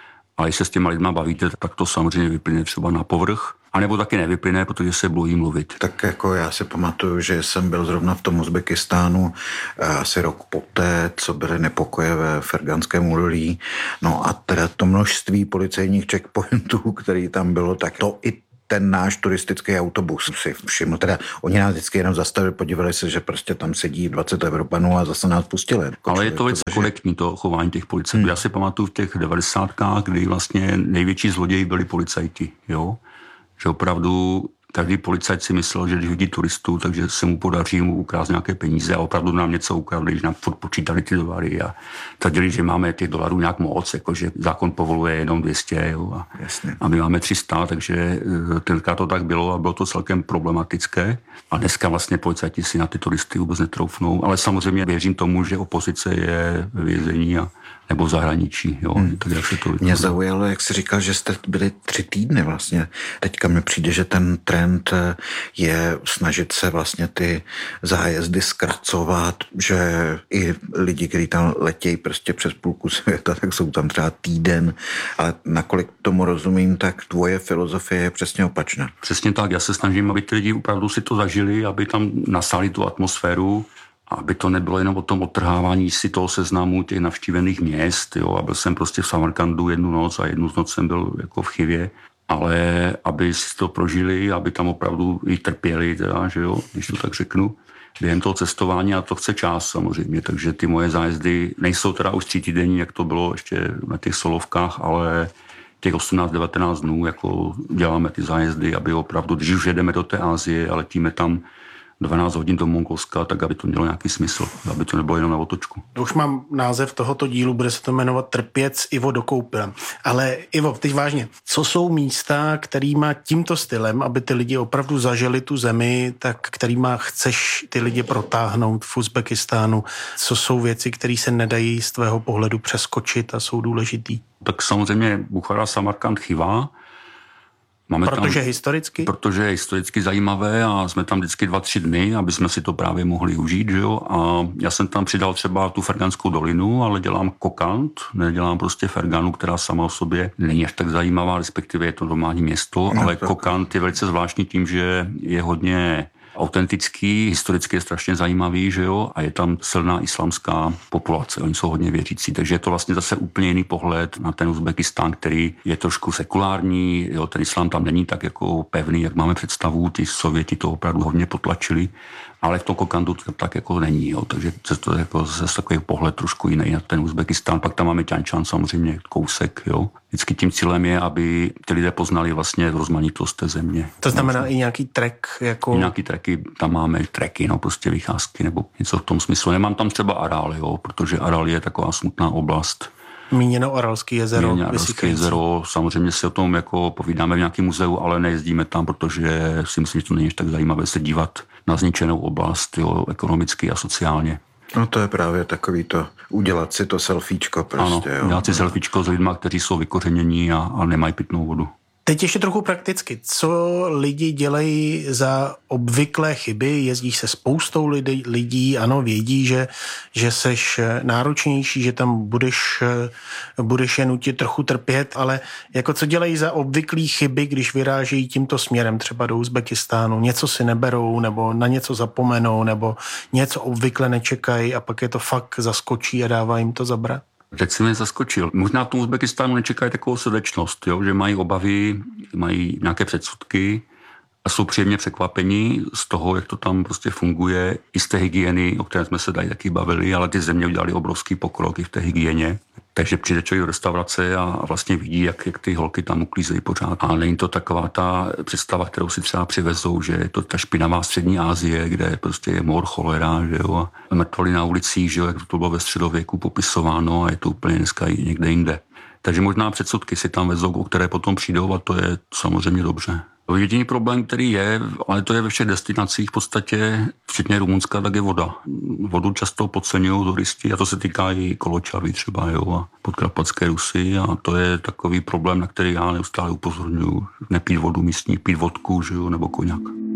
A když se s těma lidma bavíte, tak to samozřejmě vyplyne třeba na povrch. A nebo taky nevyplyne, protože se bojí mluvit. Tak jako já si pamatuju, že jsem byl zrovna v tom Uzbekistánu asi rok poté, co byly nepokoje ve Ferganském údolí. No a teda to množství policejních checkpointů, který tam bylo, tak to i ten náš turistický autobus si všiml. Teda oni nás vždycky jenom zastavili, podívali se, že prostě tam sedí dvacet Evropanů a zase nás pustili. Jako ale je to velice protože... korektní to chování těch policajtů. Hmm. Já si pamatuju v těch devadesátkách, kdy vlastně největší zloději byli policajti, jo. Že opravdu každý policajt si myslel, že když vidí turistů, takže se mu podaří mu ukrást nějaké peníze a opravdu nám něco ukradli, když nám furt počítali ty dolary a tvrdili, že máme těch dolarů nějak moc, jakože zákon povoluje jenom dvě stě, jo, a, a my máme tři sta, takže tenkrát to tak bylo a bylo to celkem problematické. A dneska vlastně policajti si na ty turisty vůbec netroufnou, ale samozřejmě věřím tomu, že opozice je ve vězení a nebo v zahraničí, jo. Hmm. Tak jak se to Mě zaujalo, jak jsi říkal, že jste byli tři týdny vlastně. Teďka mi přijde, že ten trend je snažit se vlastně ty zájezdy zkracovat, že i lidi, kteří tam letějí prostě přes půlku světa, tak jsou tam třeba týden, ale nakolik tomu rozumím, tak tvoje filozofie je přesně opačná. Přesně tak, já se snažím, aby ty lidi opravdu si to zažili, aby tam nasali tu atmosféru, aby to nebylo jenom o tom odtrhávání si toho seznamu těch navštívených měst, jo, a byl jsem prostě v Samarkandu jednu noc a jednu noc jsem byl jako v Chivě, ale aby si to prožili, aby tam opravdu i trpěli, teda, že jo, když to tak řeknu, během toho cestování a to chce čas samozřejmě, takže ty moje zájezdy nejsou teda už třítýdenní, jak to bylo ještě na těch solovkách, ale těch osmnáct devatenáct dnů jako děláme ty zájezdy, aby opravdu, když už jedeme do té Asie a letíme tam dvanáct hodin do Mongolska, tak aby to mělo nějaký smysl, aby to nebylo jenom na otočku. Už mám název tohoto dílu, bude se to jmenovat Trpěc Ivo do koupele. Ale Ivo, teď vážně, co jsou místa, kterýma tímto stylem, aby ty lidi opravdu zažili tu zemi, tak kterýma chceš ty lidi protáhnout v Uzbekistánu? Co jsou věci, které se nedají z tvého pohledu přeskočit a jsou důležitý? Tak samozřejmě Buchara, Samarkand, Chiva. Máme protože tam, historicky? Protože je historicky zajímavé a jsme tam vždycky dva, tři dny, aby jsme si to právě mohli užít, že jo. A já jsem tam přidal třeba tu Ferganskou dolinu, ale dělám Kokand, nedělám prostě Ferganu, která sama o sobě není až tak zajímavá, respektive je to normální město, no, ale Kokand je velice zvláštní tím, že je hodně autentický, historicky je strašně zajímavý, že jo, a je tam silná islamská populace, oni jsou hodně věřící, takže je to vlastně zase úplně jiný pohled na ten Uzbekistán, který je trošku sekulární, jo, ten islám tam není tak jako pevný, jak máme představu, ty Sověti to opravdu hodně potlačili, ale v tom Kokandu to tak jako není, jo, takže to je jako zase takový pohled trošku jiný na ten Uzbekistán, pak tam máme Tianjin samozřejmě kousek, jo. Vždycky tím cílem je, aby ty lidé poznali vlastně rozmanitost té země. To znamená no, i nějaký trek jako... I nějaký treky, tam máme treky, no prostě vycházky nebo něco v tom smyslu. Nemám tam třeba Aral, jo, protože Aral je taková smutná oblast. Míněno Aralské jezero. Míněno Aralské jezero, samozřejmě si o tom jako povídáme v nějakém muzeu, ale nejezdíme tam, protože si myslím, že to není tak zajímavé se dívat na zničenou oblast, jo, ekonomicky a sociálně. No to je právě takový to, udělat si to selfiečko prostě. Ano, jo. udělat si selfiečko s lidma, kteří jsou vykořenění a, a nemají pitnou vodu. Teď ještě trochu prakticky. Co lidi dělají za obvyklé chyby? Jezdíš se spoustou lidí, lidí ano, vědí, že, že seš náročnější, že tam budeš, budeš je nutit trochu trpět, ale jako co dělají za obvyklé chyby, když vyrážejí tímto směrem, třeba do Uzbekistánu, něco si neberou, nebo na něco zapomenou, nebo něco obvykle nečekají a pak je to fakt zaskočí a dává jim to zabrat? Teď si mě zaskočil. Možná v tom Uzbekistánu nečekají takovou srdečnost, jo? Že mají obavy, mají nějaké předsudky a jsou příjemně překvapení z toho, jak to tam prostě funguje, i z té hygieny, o které jsme se tady taky bavili, ale ty země udělali obrovský pokrok i v té hygieně. Takže přijde člověk do restaurace a vlastně vidí, jak, jak ty holky tam uklízejí pořád. A není to taková ta představa, kterou si třeba přivezou, že je to ta špinavá střední Asie, kde prostě je mor, cholera, že jo, a mrtvoly na ulicích, že jo, jak to bylo ve středověku popisováno a je to úplně dneska i někde jinde. Takže možná předsudky si tam vezou, o které potom přijdou a to je samozřejmě dobře. Jediný problém, který je, ale to je ve všech destinacích v podstatě, včetně Rumunska, tak je voda. Vodu často podceňují turisti a to se týká i Koločavy třeba, jo, a Podkarpatské Rusy a to je takový problém, na který já neustále upozorňuji. Nepít vodu místní, pít vodku, že jo, nebo koňak.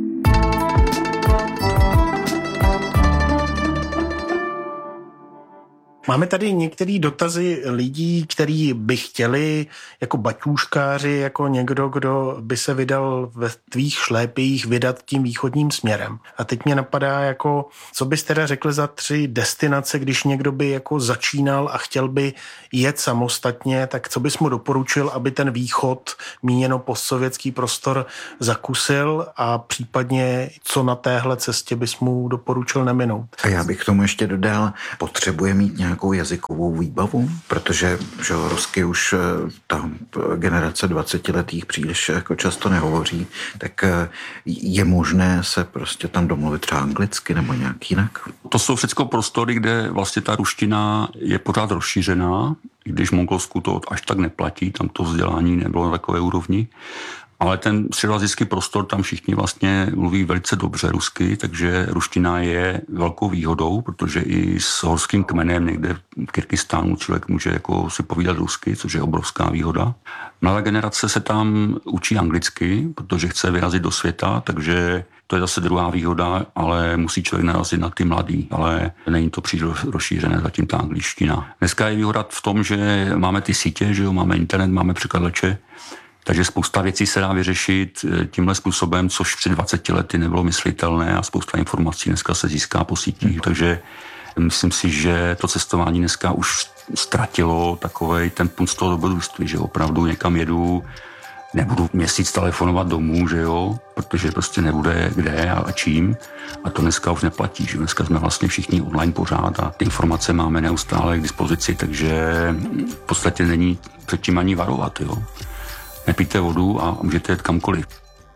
Máme tady některé dotazy lidí, kteří by chtěli jako baťůškáři, jako někdo, kdo by se vydal ve tvých šlépích vydat tím východním směrem. A teď mě napadá, jako, co bys teda řekl za tři destinace, když někdo by jako začínal a chtěl by jet samostatně, tak co bys mu doporučil, aby ten východ, míněno postsovětský prostor, zakusil a případně co na téhle cestě bys mu doporučil neminout? A já bych k tomu ještě dodal, potřebuje mít nějak nějakou jazykovou výbavu, protože že rusky už ta generace dvacetiletých příliš jako často nehovoří, tak je možné se prostě tam domluvit třeba anglicky nebo nějak jinak? To jsou všechno prostory, kde vlastně ta ruština je pořád rozšířená, i když v Mongolsku to až tak neplatí, tam to vzdělání nebylo na takové úrovni. Ale ten středoasijský prostor, tam všichni vlastně mluví velice dobře rusky, takže ruština je velkou výhodou, protože i s horským kmenem někde v Kyrgyzstánu člověk může jako si povídat rusky, což je obrovská výhoda. Mladá generace se tam učí anglicky, protože chce vyrazit do světa, takže to je zase druhá výhoda, ale musí člověk narazit na ty mladý, ale není to příliš rozšířené zatím ta angličtina. Dneska je výhoda v tom, že máme ty sítě, že jo, máme internet, máme překladače, takže spousta věcí se dá vyřešit tímhle způsobem, což před dvaceti lety nebylo myslitelné a spousta informací dneska se získá po sítích. Takže myslím si, že to cestování dneska už ztratilo takovej ten punt z toho dobrodružství, že opravdu někam jedu, nebudu měsíc telefonovat domů, že jo, protože prostě nebude kde a čím. A to dneska už neplatí, že dneska jsme vlastně všichni online pořád a ty informace máme neustále k dispozici, takže v podstatě není před tím ani varovat, jo. Nepijte vodu a můžete jet kamkoliv.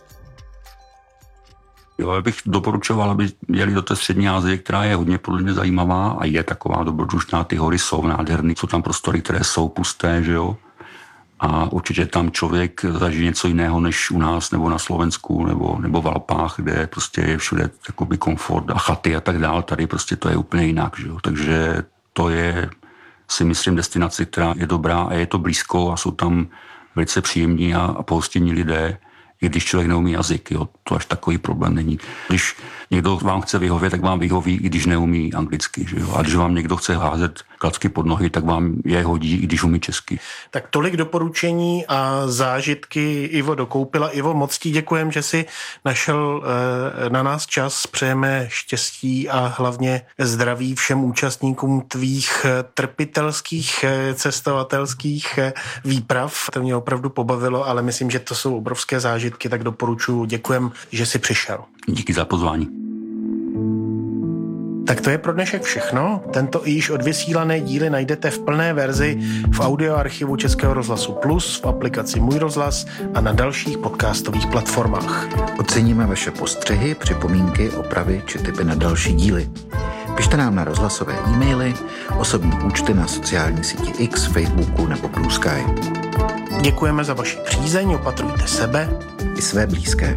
Jo, já bych doporučoval, aby jeli do té střední Asie, která je hodně podle mě zajímavá a je taková dobrodružná, ty hory jsou nádherný, jsou tam prostory, které jsou pusté, že jo. A určitě tam člověk zažije něco jiného než u nás, nebo na Slovensku, nebo, nebo v Alpách, kde prostě je všude jakoby komfort a chaty a tak dál. Tady prostě to je úplně jinak, že jo. Takže to je, si myslím, destinace, která je dobrá a je to blízko a jsou tam velice příjemní a, a pohostinní lidé, i když člověk neumí jazyk, jo, to až takový problém není. Když někdo vám chce vyhovět, tak vám vyhoví, i když neumí anglicky, že jo? A když vám někdo chce házet klacky pod nohy, tak vám je hodí, i když umí česky. Tak tolik doporučení a zážitky Ivo dokoupila. Ivo, moc ti děkujem, že jsi našel e, na nás čas. Přejeme štěstí a hlavně zdraví všem účastníkům tvých trpitelských cestovatelských výprav. To mě opravdu pobavilo, ale myslím, že to jsou obrovské zážitky, tak doporučuji. Děkujem, že jsi přišel. Díky za pozvání. Tak to je pro dnešek všechno. Tento i již odvysílané díly najdete v plné verzi v audioarchivu Českého rozhlasu Plus, v aplikaci Můj rozhlas a na dalších podcastových platformách. Oceníme vaše postřehy, připomínky, opravy či tipy na další díly. Pište nám na rozhlasové e-maily, osobní účty na sociální síti X, Facebooku nebo Blue Sky. Děkujeme za vaši přízeň, opatrujte sebe i své blízké.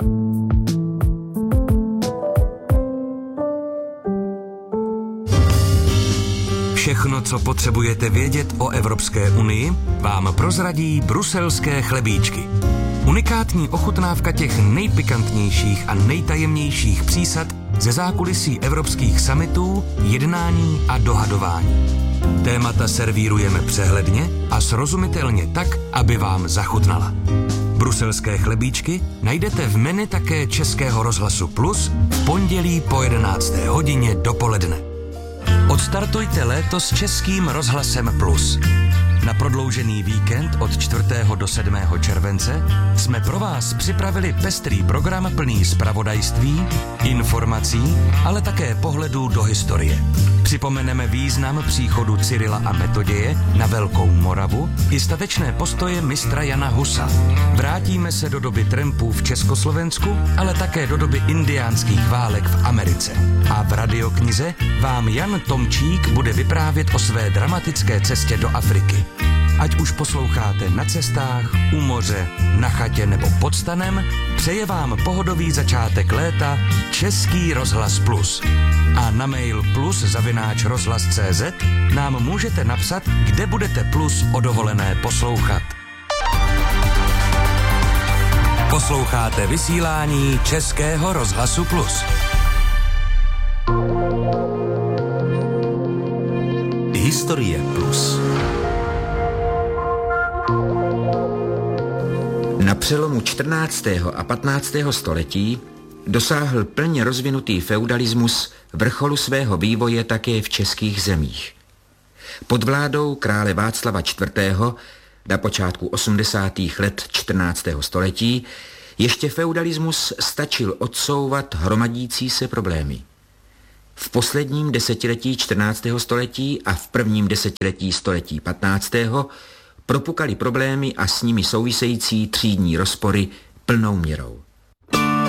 Všechno, co potřebujete vědět o Evropské unii, vám prozradí bruselské chlebíčky. Unikátní ochutnávka těch nejpikantnějších a nejtajemnějších přísad ze zákulisí evropských summitů, jednání a dohadování. Témata servírujeme přehledně a srozumitelně tak, aby vám zachutnala. Bruselské chlebíčky najdete v menu také Českého rozhlasu Plus v pondělí po jedenácté hodině dopoledne. Odstartujte léto s Českým rozhlasem Plus. Na prodloužený víkend od čtvrtého do sedmého července jsme pro vás připravili pestrý program plný zpravodajství, informací, ale také pohledů do historie. Připomeneme význam příchodu Cyrila a Metoděje na Velkou Moravu i statečné postoje mistra Jana Husa. Vrátíme se do doby trampů v Československu, ale také do doby indiánských válek v Americe. A v radioknize vám Jan Tomčík bude vyprávět o své dramatické cestě do Afriky. Ať už posloucháte na cestách, u moře, na chatě nebo pod stanem, přeje vám pohodový začátek léta Český rozhlas Plus. A na mail plus zavináč rozhlas tečka cé zet nám můžete napsat, kde budete Plus o dovolené poslouchat. Posloucháte vysílání Českého rozhlasu Plus. Historie Plus. Na přelomu čtrnáctého a patnáctého století dosáhl plně rozvinutý feudalismus vrcholu svého vývoje také v českých zemích. Pod vládou krále Václava čtvrtého. na počátku osmdesátých let čtrnáctého století ještě feudalismus stačil odsouvat hromadící se problémy. V posledním desetiletí čtrnáctého století a v prvním desetiletí století patnáctého propukaly problémy a s nimi související třídní rozpory plnou měrou.